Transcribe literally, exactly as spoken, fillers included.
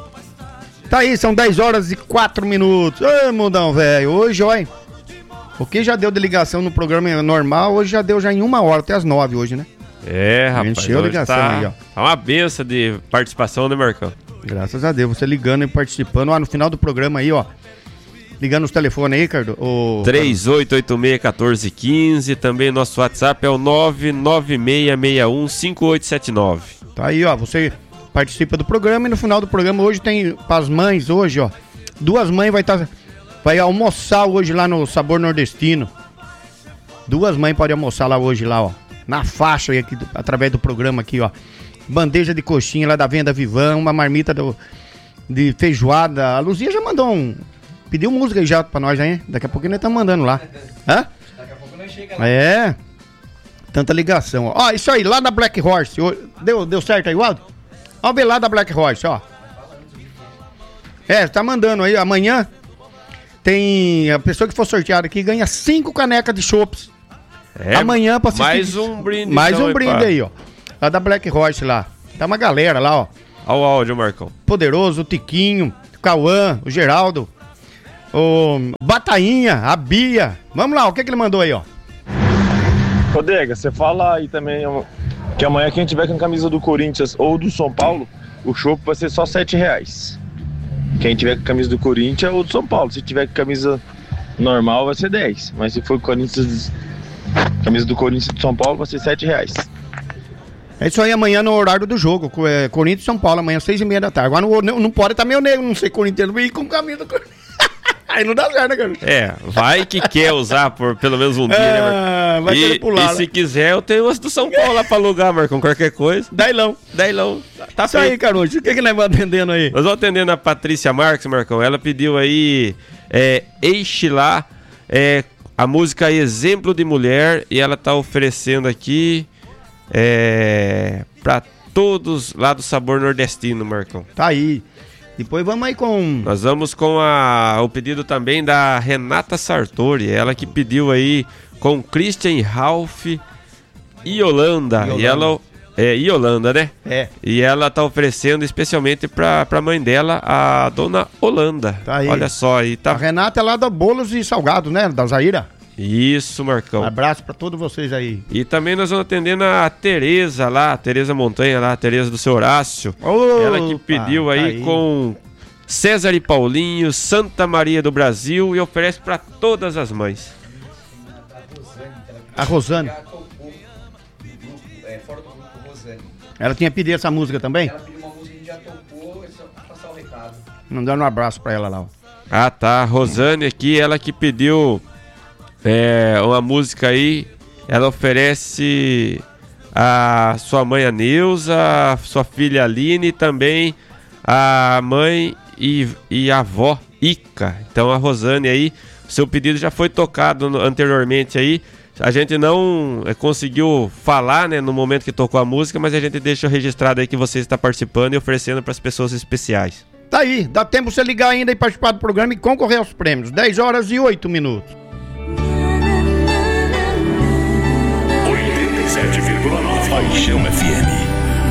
Tá aí, são dez horas e quatro minutos. Ô, mundão, velho. Hoje, olha. O que já deu de ligação no programa normal, hoje já deu já em uma hora, até as nove hoje, né? É, rapaz. Encheu a ligação tá, aí, ó. Tá uma benção de participação, né, Marcão? Graças a Deus, você ligando e participando. Ó, no final do programa aí, ó. Ligando os telefones aí, Cardo. O... três oito oito seis, um quatro um cinco. Também nosso WhatsApp é o nove nove seis seis um, cinco oito sete nove. Tá aí, ó. Você participa do programa e no final do programa hoje tem pras mães, hoje, ó. Duas mães vai estar... Tá, vai almoçar hoje lá no Sabor Nordestino. Duas mães podem almoçar lá hoje, lá, ó. Na faixa aí, aqui, através do programa aqui, ó. Bandeja de coxinha lá da Venda Vivan, uma marmita do, de feijoada. A Luzia já mandou um... Pediu música aí já pra nós, hein? Daqui a pouco nós estamos mandando lá. Hã? Daqui a pouco nós chega lá. É. Tanta ligação, ó. Ó, isso aí, lá da Black Horse. Deu, deu certo aí, Waldo? Ó, ver lá da Black Horse, ó. É, tá mandando aí. Amanhã tem... A pessoa que for sorteada aqui ganha cinco canecas de chopps. É, amanhã pra assistir. Mais um brinde. Mais então, um brinde aí, aí, ó. Lá da Black Horse lá. Tá uma galera lá, ó. Olha o áudio, Marcão. Poderoso, o Tiquinho, o Cauã, o Geraldo, o Batainha, a Bia. Vamos lá, o que que ele mandou aí, ó? Rodrigo, você fala aí também que amanhã quem tiver com a camisa do Corinthians ou do São Paulo, o chopp vai ser só sete reais. Quem tiver com a camisa do Corinthians ou do São Paulo. Se tiver com a camisa normal vai ser dez. Mas se for com a Corinthians, camisa do Corinthians e do São Paulo vai ser sete reais. É isso aí, amanhã no horário do jogo. É, Corinthians e São Paulo, amanhã seis e meia da tarde. Agora não, não pode estar meio negro, não sei corintiano, ir com camisa do Corinthians. Aí não dá certo, né, cara? É, vai que quer usar por pelo menos um dia, ah, né, Marcão? Vai e, pular, e né? se quiser, eu tenho umas do São Paulo lá pra alugar, Marcão, qualquer coisa. Dailão. Dailão. Tá isso aí, Caruso. O que que nós vamos atendendo aí? Nós vamos atendendo a Patrícia Marques, Marcão. Ela pediu aí, é, Eixe lá, é, a música Exemplo de Mulher, e ela tá oferecendo aqui, é, pra todos lá do Sabor Nordestino, Marcão. Tá aí. Depois vamos aí com... Nós vamos com a, o pedido também da Renata Sartori, ela que pediu aí com Christian Ralph e Yolanda. E ela, é, Yolanda, né? É. E ela tá oferecendo especialmente pra, pra mãe dela, a dona Holanda. Tá aí. Olha só aí, tá? A Renata é lá da Bolos e Salgados, né? Da Zaira. Isso, Marcão. Um abraço pra todos vocês aí. E também nós vamos atendendo a Tereza lá, a Tereza Montanha lá, a Tereza do seu Horácio. Opa, ela que pediu aí, tá aí com César e Paulinho, Santa Maria do Brasil, e oferece pra todas as mães. A Rosane. Ela tinha pedido essa música também? Ela pediu uma música que já tocou, é só passar o recado. Mandando um abraço pra ela lá, ó. Ah, tá. A Rosane aqui, ela que pediu é, uma música aí. Ela oferece a sua mãe, a Neuza, a sua filha Aline, e também a mãe e, e a avó Ica. Então a Rosane aí, seu pedido já foi tocado no, anteriormente aí. A gente não é, conseguiu falar, né, no momento que tocou a música, mas a gente deixa registrado aí que você está participando e oferecendo para as pessoas especiais. Tá aí, dá tempo você ligar ainda e participar do programa e concorrer aos prêmios. dez horas e oito minutos. oitenta e sete vírgula nove Paixão F M.